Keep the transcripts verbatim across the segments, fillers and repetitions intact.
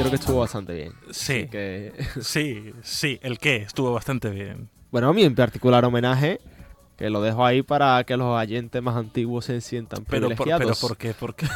creo que estuvo bastante bien. Sí, que... sí, sí, el qué, estuvo bastante bien. Bueno, a mí en particular homenaje, que lo dejo ahí para que los oyentes más antiguos se sientan pero privilegiados. Por, pero ¿por qué? ¿Por qué?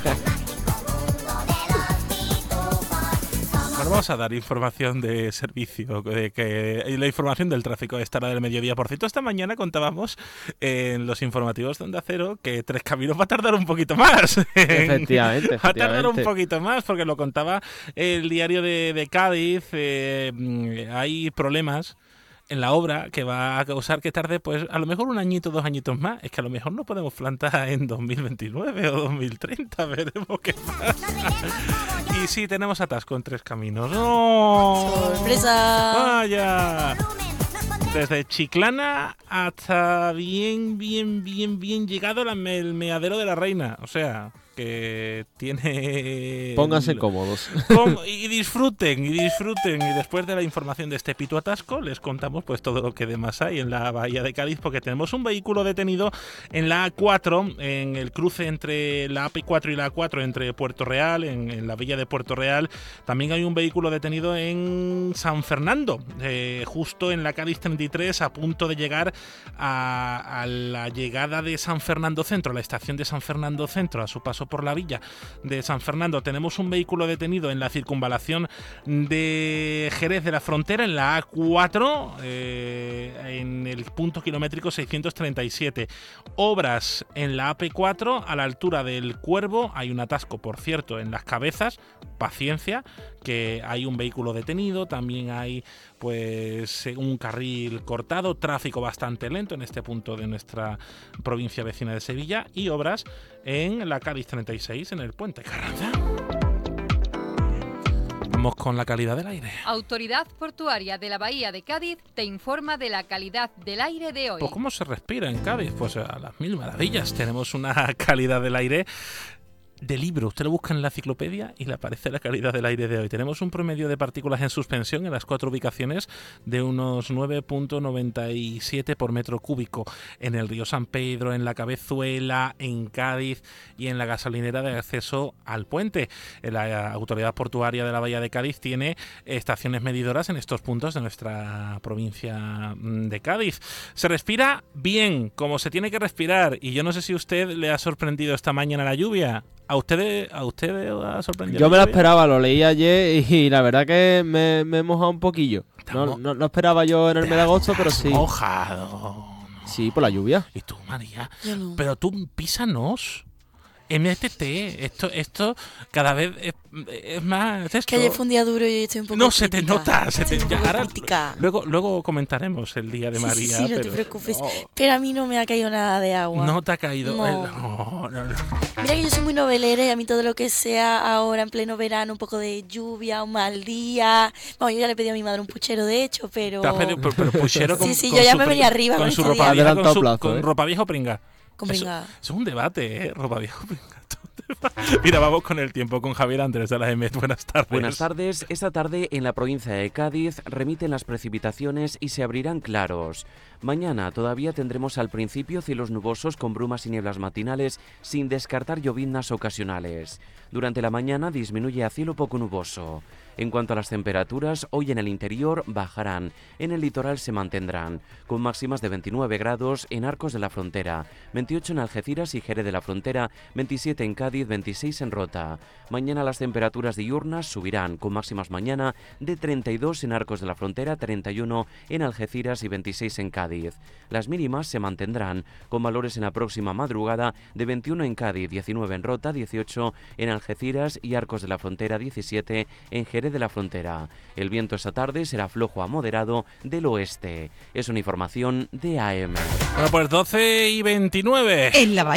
Bueno, vamos a dar información de servicio, de que la información del tráfico a esta hora del mediodía. Por cierto, esta mañana contábamos en los informativos de Onda Cero que Tres Caminos va a tardar un poquito más. Efectivamente, efectivamente. Va a tardar un poquito más porque lo contaba el diario de, de Cádiz. Eh, hay problemas en la obra que va a causar que tarde, pues a lo mejor un añito, dos añitos más. Es que a lo mejor no podemos plantar en dos mil veintinueve o dos mil treinta, veremos qué pasa. Y sí, tenemos atasco en Tres Caminos. ¡No! ¡Sorpresa! ¡Vaya! Desde Chiclana hasta bien, bien, bien, bien llegado el meadero de la Reina. O sea, que tiene... Pónganse cómodos. Y disfruten, y disfruten. Y después de la información de este pito atasco, les contamos pues todo lo que demás hay en la bahía de Cádiz, porque tenemos un vehículo detenido en la A cuatro, en el cruce entre la A P cuatro y la A cuatro, entre Puerto Real, en, en la villa de Puerto Real. También hay un vehículo detenido en San Fernando, eh, justo en la Cádiz treinta y tres, a punto de llegar a, a la llegada de San Fernando Centro, a la estación de San Fernando Centro, a su paso por la villa de San Fernando. Tenemos un vehículo detenido en la circunvalación de Jerez de la Frontera, en la A cuatro, eh, en el punto kilométrico seiscientos treinta y siete. Obras en la A P cuatro, a la altura del Cuervo. Hay un atasco, por cierto, en Las Cabezas. Paciencia, que hay un vehículo detenido. También hay pues un carril cortado, tráfico bastante lento en este punto de nuestra provincia vecina de Sevilla, y obras en la Cádiz treinta y seis, en el Puente Carranza. Vamos con la calidad del aire. Autoridad Portuaria de la Bahía de Cádiz te informa de la calidad del aire de hoy. Pues ¿cómo se respira en Cádiz? Pues a las mil maravillas. Tenemos una calidad del aire de libro. Usted lo busca en la enciclopedia y le aparece la calidad del aire de hoy. Tenemos un promedio de partículas en suspensión en las cuatro ubicaciones de unos nueve punto noventa y siete por metro cúbico en el río San Pedro, en la Cabezuela, en Cádiz y en la gasolinera de acceso al puente. La Autoridad Portuaria de la Bahía de Cádiz tiene estaciones medidoras en estos puntos de nuestra provincia de Cádiz. Se respira bien, como se tiene que respirar, y yo no sé si a usted le ha sorprendido esta mañana la lluvia. ¿A ustedes a usted ha sorprendido? Yo me la esperaba, lo leí ayer y la verdad que me, me he mojado un poquillo. No, no, no esperaba yo en el mes de agosto, pero sí. Mojado. Sí, por la lluvia. ¿Y tú, María? Yo no. Pero tú písanos. M T T, esto, esto cada vez es, es más... Es que ayer fue un día duro y hoy estoy un poco No, crítica. se te nota. Se te, Estoy un ya, poco ahora, crítica. luego, luego comentaremos el día de Sí, María. sí, sí, no pero, te preocupes. No, Pero a mí no me ha caído nada de agua. no te ha caído. No. El, no, no, no. Mira que yo soy muy novelera y a mí todo lo que sea ahora en pleno verano, un poco de lluvia, un mal día... Bueno, yo ya le pedí a mi madre un puchero, de hecho, pero... ¿Te has pedido, pero, pero puchero con, Sí, sí, con yo ya su me pri- venía arriba con con su este ropa día. vieja, Adelantado con, su, plazo, con ¿eh? ropa vieja o pringa. Con Eso, pringa. eso es un debate, ¿eh? Ropa vieja o pringa. Mira, vamos con el tiempo, con Javier Andrés de la E M E T. Buenas tardes. Buenas tardes. Esta tarde en la provincia de Cádiz remiten las precipitaciones y se abrirán claros. Mañana todavía tendremos al principio cielos nubosos con brumas y nieblas matinales, sin descartar lloviznas ocasionales. Durante la mañana disminuye a cielo poco nuboso. En cuanto a las temperaturas, hoy en el interior bajarán, en el litoral se mantendrán, con máximas de veintinueve grados en Arcos de la Frontera, veintiocho en Algeciras y Jerez de la Frontera, veintisiete en Cádiz, veintiséis en Rota. Mañana las temperaturas diurnas subirán, con máximas mañana de treinta y dos en Arcos de la Frontera, treinta y uno en Algeciras y veintiséis en Cádiz. Las mínimas se mantendrán, con valores en la próxima madrugada de veintiuno en Cádiz, diecinueve en Rota, dieciocho en Algeciras y Arcos de la Frontera, diecisiete en Jerez de la Frontera. El viento esta tarde será flojo a moderado del oeste. Es una información de A M. Bueno, pues doce y veintinueve. En la bahía